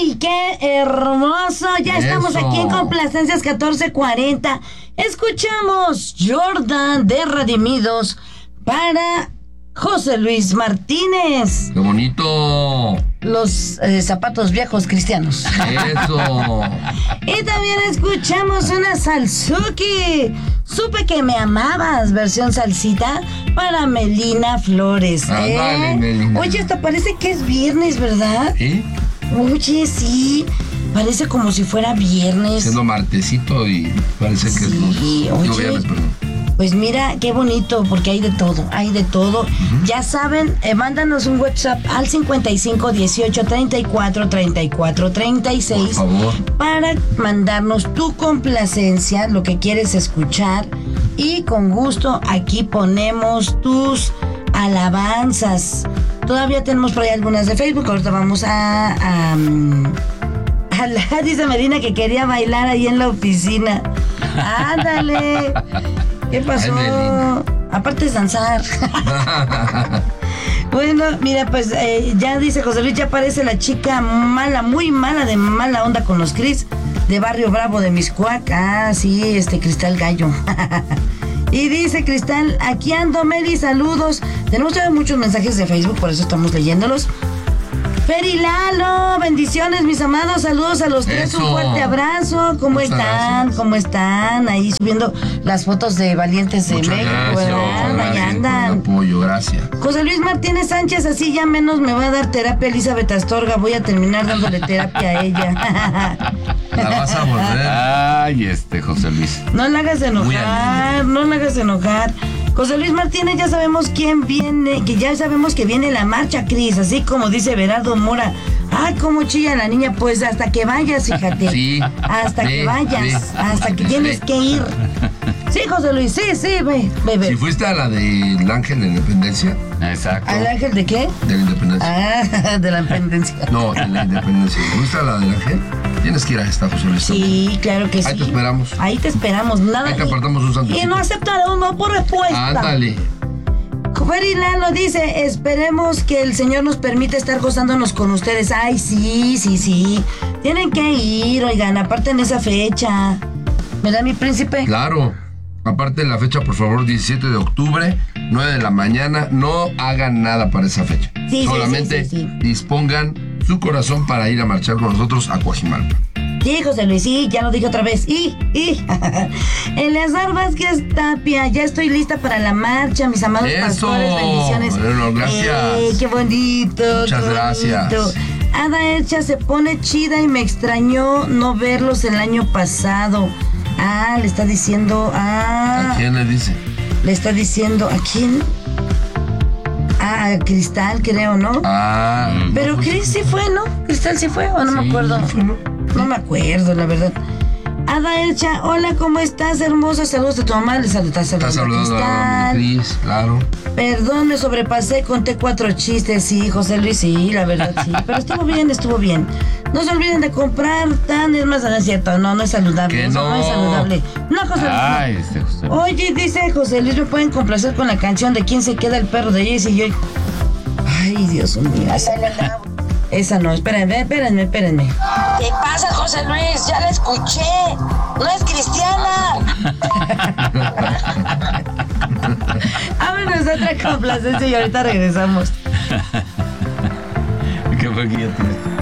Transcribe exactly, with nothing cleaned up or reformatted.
¡Ay, qué hermoso! Ya Eso. estamos aquí en Complacencias catorce cuarenta. Escuchamos Jordan de Redimidos para José Luis Martínez. ¡Qué bonito! Los eh, zapatos viejos cristianos. Eso. Y también escuchamos una Salsuki. Supe que me amabas, versión salsita para Melina Flores. ¿eh? Ándale, Melina. Oye, hasta parece que es viernes, ¿verdad? ¿Sí? Oye, sí. Parece como si fuera viernes. Siendo martesito y parece que Sí, es lunes. oye. Digo, viernes, perdón. Pues mira, qué bonito, porque hay de todo, hay de todo. Uh-huh. Ya saben, eh, mándanos un WhatsApp al cincuenta y cinco dieciocho treinta y cuatro treinta y cuatro treinta y seis. Por favor. Para mandarnos tu complacencia, lo que quieres escuchar. Y con gusto aquí ponemos tus alabanzas. Todavía tenemos por ahí algunas de Facebook. Ahorita vamos a... a, a la, dice Medina que quería bailar ahí en la oficina. ¡Ándale! ¿Qué pasó? Ay, aparte de danzar. Bueno, mira, pues eh, ya dice José Luis, ya aparece la chica mala, muy mala, de mala onda con los Cris, de Barrio Bravo de Miscuac. Ah, sí, este Cristal Gallo. Y dice Cristal, aquí ando, Meli, saludos. Tenemos ya muchos mensajes de Facebook, por eso estamos leyéndolos. Feri Lalo, bendiciones, mis amados, saludos a los tres, Eso. un fuerte abrazo. ¿Cómo Muchas están? gracias. ¿Cómo están? Ahí subiendo las fotos de Valientes de Muchas México, gracias. ¿verdad? Muchas Ahí gracias por el andan. apoyo, gracias. José Luis Martínez Sánchez, así ya menos me va a dar terapia Elizabeth Astorga, voy a terminar dándole terapia a ella. La vas a volver. Ay, este José Luis. No la hagas Muy enojar, alegre. no la hagas enojar. José Luis Martínez, ya sabemos quién viene, que ya sabemos que viene la marcha, Cris, así como dice Berardo Mora. Ay, cómo chilla la niña, pues hasta que vayas, fíjate. Sí. Hasta Ve, que vayas, ve. hasta que tienes Ve. que ir. Sí, José Luis, sí, sí, ve, bebé. Si fuiste a la del Ángel de la Independencia, Exacto. ¿Al ángel de qué? de la Independencia. Ah, de la independencia. No, de la Independencia. Si fuiste a la del Ángel, tienes que ir a esta, José Luis. Sí, claro que sí. Ahí te esperamos. Ahí te esperamos, nada. Ahí te apartamos un santucito. Y no aceptaremos no por respuesta. Ándale. Feri Lalo dice, esperemos que el Señor nos permita estar gozándonos con ustedes. Ay, sí, sí, sí. Tienen que ir, oigan, aparte en esa fecha. ¿Verdad, mi príncipe? Claro. Aparte de la fecha, por favor, diecisiete de octubre, nueve de la mañana. No hagan nada para esa fecha. Sí, sí, Solamente sí, sí, sí. dispongan su corazón para ir a marchar con nosotros a Coajimalpa. Sí, José Luis, sí, ya lo dije otra vez. Y, y. Eleazar Vázquez Tapia, ya estoy lista para la marcha, mis amados Eso. pastores, bendiciones. Bueno, gracias. Eh, qué bonito. Muchas qué gracias. bonito. Ada Elcha se pone chida y me extrañó no verlos el año pasado. Ah, le está diciendo. Ah. ¿A quién le dice? Le está diciendo. ¿A quién? Ah, a Cristal, creo, ¿no? Ah. Pero no, pues, Cris sí fue, ¿no? Cristal sí fue, o no me sí, acuerdo. fue, ¿no? No me acuerdo, la verdad. Ada Elcha, hola, ¿cómo estás, hermoso? Saludos a tu mamá, le saludas a Está saludando a la Cris, claro. Perdón, me sobrepasé, conté cuatro chistes, sí, José Luis, sí, la verdad, sí. Pero estuvo bien, estuvo bien. No se olviden de comprar tan, es más, no es cierto, no, no es saludable. Que eso no. es saludable. No, José Luis. no. Ay, este José Luis. Oye, dice José Luis, me pueden complacer con la canción de ¿Quién se queda el perro de Jesse y yo? Ay, Dios mío. Esa, esa no, espérenme, espérenme, espérenme. ¿Qué pasa, José Luis? Ya la escuché. No es cristiana. Ábrenos otra complacencia y ahorita regresamos. ¿Qué fue que ya tienes?